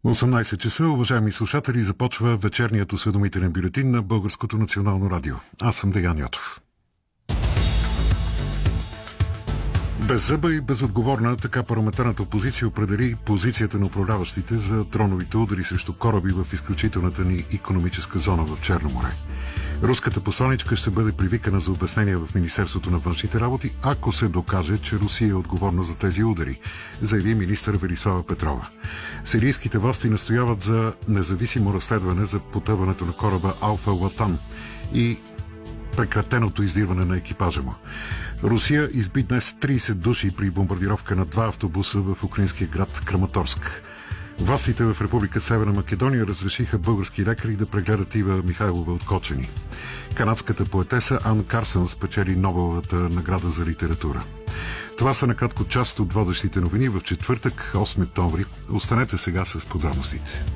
18 часа, уважаеми слушатели, започва вечерният осведомителен бюлетин на Българското национално радио. Аз съм Деян Йотов. Беззъба и безотговорна, така парламентарната опозиция определи позицията на управляващите за дроновите удари срещу кораби в изключителната ни икономическа зона в Черно море. Руската посланичка ще бъде привикана за обяснение в Министерството на външните работи, ако се докаже, че Русия е отговорна за тези удари, заяви министър Велислава Петрова. Сирийските власти настояват за независимо разследване за потъването на кораба Алфа Латан и прекратеното издирване на екипажа му. Русия изби днес 30 души при бомбардировка на 2 автобуса в украинския град Краматорск. Властите в Република Северна Македония разрешиха български лекари да прегледат Ива Михайлова от Кочани. Канадската поетеса Ан Карсън спечели Нобеловата награда за литература. Това са накратко част от водещите новини в четвъртък, 8 октомври. Останете сега с подробностите.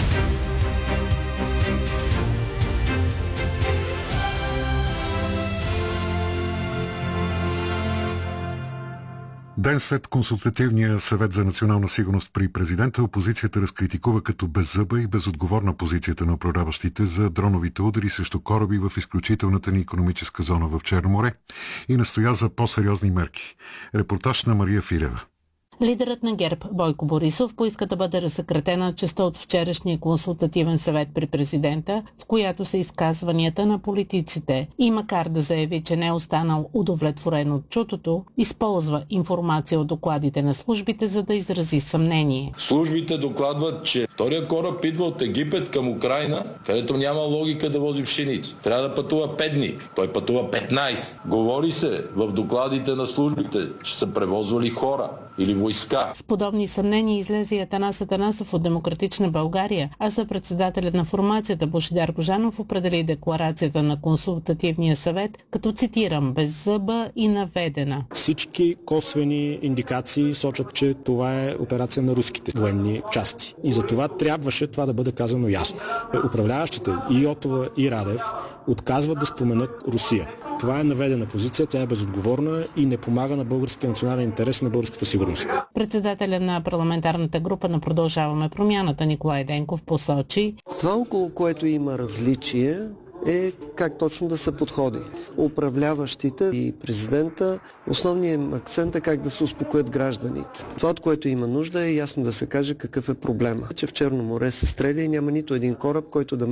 Ден след консултативния съвет за национална сигурност при президента, опозицията разкритикува като беззъба и безотговорна позицията на управляващите за дроновите удари срещу кораби в изключителната ни икономическа зона в Черно море и настоя за по-сериозни мерки. Репортаж на Мария Филева. Лидерът на ГЕРБ Бойко Борисов поиска да бъде разсекретена частта от вчерашния консултативен съвет при президента, в която са изказванията на политиците. И макар да заяви, че не е останал удовлетворен от чутото, използва информация от докладите на службите, за да изрази съмнение. Службите докладват, че втория кораб идва от Египет към Украйна, където няма логика да вози пшеници. Трябва да пътува 5 дни. Той пътува 15. Говори се в докладите на службите, че са превозвали хора или войска. С подобни съмнения излезе и Атанас Атанасов от Демократична България, а за председателят на формацията Божидар Божанов определи декларацията на консултативния съвет, като цитирам, беззъба и наведена. Всички косвени индикации сочат, че това е операция на руските военни части. И за това трябваше това да бъде казано ясно. Управляващите и Йотова и Радев отказват да споменат Русия. Това е наведена позиция, тя е безотговорна и не помага на българския национален интерес и на българската сигурност. Председателя на парламентарната група на Продължаваме промяната Николай Денков посочи: това, около което има различие, е как точно да се подходи. Управляващите и президента, основният акцент е как да се успокоят гражданите. Това, от което има нужда, е ясно да се каже какъв е проблема. Че в Черно море се стреля и няма нито един кораб, който да